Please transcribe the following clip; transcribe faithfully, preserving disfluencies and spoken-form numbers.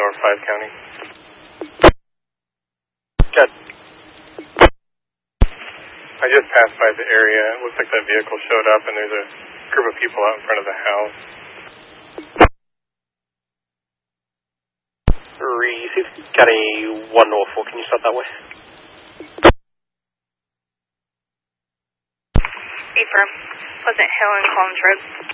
North five County. Good. I just passed by the area. It looks like that vehicle showed up, and there's a group of people out in front of the house. Receive. Got a one Norfolk. Can you start that way? Affirm. Pleasant Hill and Collins Road.